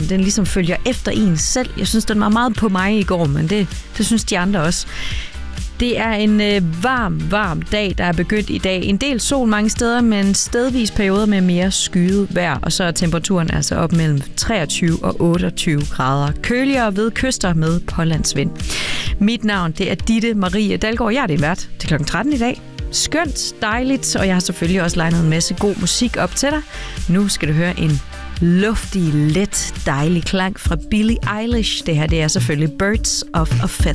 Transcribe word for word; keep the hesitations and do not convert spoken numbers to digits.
vinteren, den ligesom følger efter en selv. Jeg synes, den var meget på mig i går, men det, det synes de andre også. Det er en øh, varm, varm dag, der er begyndt i dag. En del sol mange steder, men stedvis perioder med mere skyet vejr. Og så er temperaturen altså op mellem treogtyve og otteogtyve grader. Køligere ved kyster med pålandsvind. Mit navn, det er Ditte Marie Dalgaard. Jeg er din vært til klokken tretten i dag. Skønt, dejligt, og jeg har selvfølgelig også legnet en masse god musik op til dig. Nu skal du høre en luftig, let, dejlig klang fra Billie Eilish. Det her, det er selvfølgelig Birds of a Feather.